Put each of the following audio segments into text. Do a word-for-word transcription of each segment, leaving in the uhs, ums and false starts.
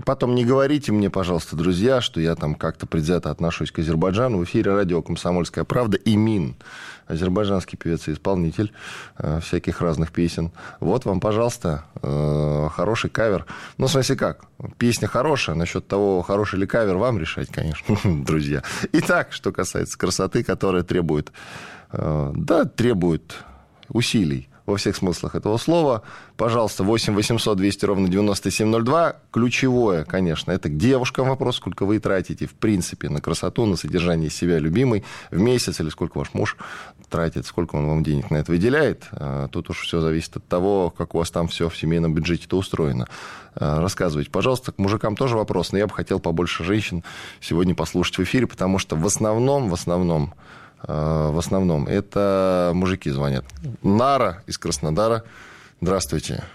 Потом не говорите мне, пожалуйста, друзья, что я там как-то предвзято отношусь к Азербайджану. В эфире радио «Комсомольская правда» Эмин, азербайджанский певец и исполнитель э, всяких разных песен. Вот вам, пожалуйста, э, хороший кавер. Ну, в смысле как? Песня хорошая. Насчет того, хороший ли кавер, вам решать, конечно, друзья. Итак, что касается красоты, которая требует, э, да, требует усилий во всех смыслах этого слова. Пожалуйста, восемь восемьсот двести ровно девяносто семь ноль два. Ключевое, конечно, это к девушкам вопрос, сколько вы тратите, в принципе, на красоту, на содержание себя любимой в месяц, или сколько ваш муж тратит, сколько он вам денег на это выделяет. Тут уж все зависит от того, как у вас там все в семейном бюджете-то устроено. Рассказывайте, пожалуйста. К мужикам тоже вопрос, но я бы хотел побольше женщин сегодня послушать в эфире, потому что в основном, в основном, В основном это мужики звонят. Нара из Краснодара. Здравствуйте.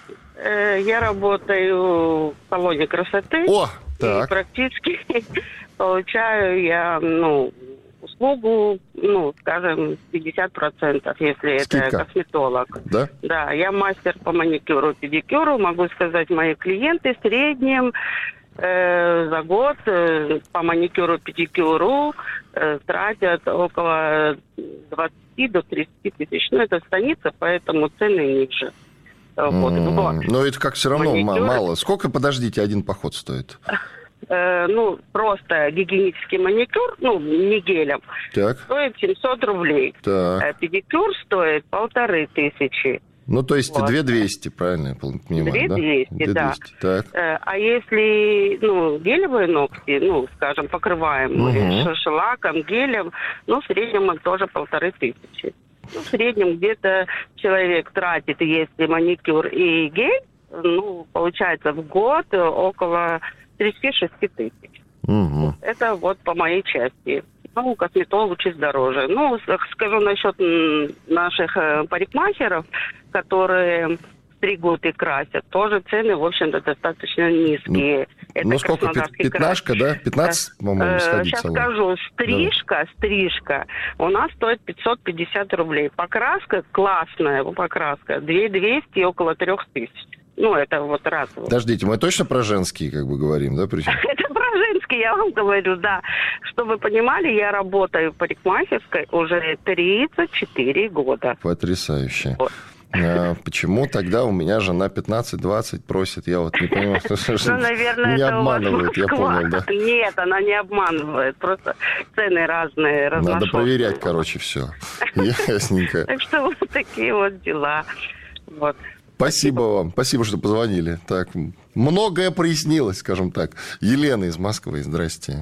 Я работаю в салоне красоты. О, так. И практически получаю я, ну, услугу, ну, скажем, пятьдесят процентов, если Скидка. Это косметолог. Да? Да, я мастер по маникюру, педикюру. Могу сказать, мои клиенты в среднем э, за год э, по маникюру, педикюру э, тратят около двадцать до тридцати тысяч. Ну, это станица, поэтому цены ниже. Вот, mm, но это как все равно маникюр... мало. Сколько, подождите, один поход стоит? Э, ну, просто гигиенический маникюр, ну, не гелем, так. стоит семьсот рублей. Так. А педикюр стоит полторы тысячи. Ну, то есть вот. две тысячи двести, правильно я понимаю, две тысячи двести, да? да. две тысячи двести, так. А если, ну, гелевые ногти, ну, скажем, покрываемые угу. шелаком, гелем, ну, в среднем это тоже полторы тысячи. Ну, в среднем где-то человек тратит, если маникюр и гель, ну, получается в год около тридцать шесть тысяч. Угу. Это вот по моей части. Ну, косметологу чуть дороже. Ну, скажу насчет наших парикмахеров, которые стригут и красят, тоже цены, в общем-то, достаточно низкие. Ну, это ну сколько, пятнашка, да? пятнадцать, по-моему, сходить. Сейчас скажу, стрижка, да. стрижка у нас стоит пятьсот пятьдесят рублей. Покраска классная, покраска, две тысячи двести, около три тысячи. Ну, это вот раз. Подождите, мы точно про женские, как бы, говорим, да? Причем? Это про женские, я вам говорю, да. Чтобы вы понимали, я работаю в парикмахерской уже тридцать четыре года. Потрясающе. Вот. А почему тогда у меня жена пятнадцать-двадцать просит? Я вот не понимаю, что ну, наверное, не это обманывает, я понял, да? Нет, она не обманывает, просто цены разные. Надо проверять, короче, все. Ясненько. Так что вот такие вот дела. Вот. Спасибо вам, спасибо, что позвонили. Так, многое прояснилось, скажем так. Елена из Москвы, здрасте.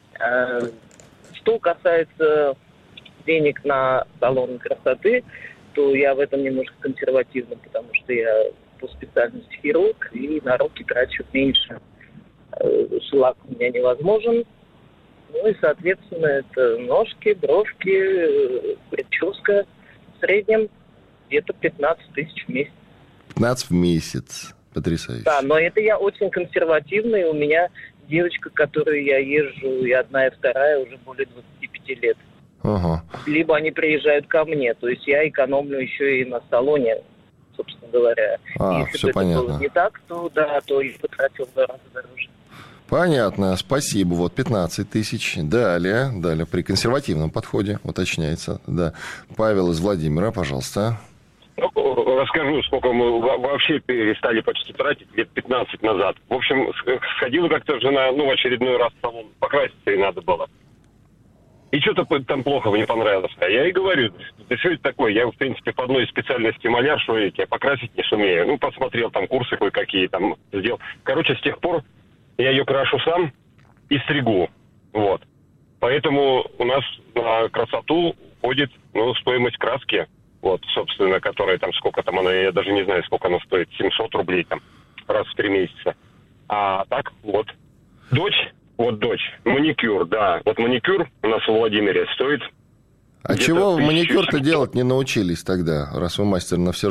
Что касается денег на салон красоты, то я в этом немножко консервативна, потому что я по специальности хирург, и на руки трачу меньше. Шелак у меня невозможен. Ну и, соответственно, это ножки, бровки, прическа. В среднем где-то пятнадцать тысяч в месяц. пятнадцать в месяц. Потрясающе. Да, но это я очень консервативный. У меня девочка, к которой я езжу, и одна, и вторая уже более двадцати пяти лет. Ага. Либо они приезжают ко мне, то есть я экономлю еще и на салоне, собственно говоря. А, Если все бы понятно. это было не так, то да, то я потратил в два раза дороже. Понятно, спасибо. Вот пятнадцать тысяч. Далее, далее, при консервативном подходе, уточняется. Да. Павел из Владимира, пожалуйста. Ну, расскажу, сколько мы вообще перестали почти тратить лет пятнадцать назад. В общем, сходила как-то жена, ну, в очередной раз в салон, покраситься ей надо было. И что-то там плохо мне понравилось. А я ей говорю, да что это такое? Я, в принципе, по одной специальности маляр, что я тебя покрасить не сумею. Ну, посмотрел там курсы кое-какие, там сделал. Короче, с тех пор я ее крашу сам и стригу. Вот. Поэтому у нас на красоту уходит, ну, стоимость краски. Вот, собственно, которая там, сколько там она, я даже не знаю, сколько она стоит, семьсот рублей там, раз в три месяца. А так, вот. Дочь, вот дочь, маникюр, да. Вот маникюр у нас в Владимире стоит. А чего вы маникюр-то делать не научились тогда, раз вы мастер на все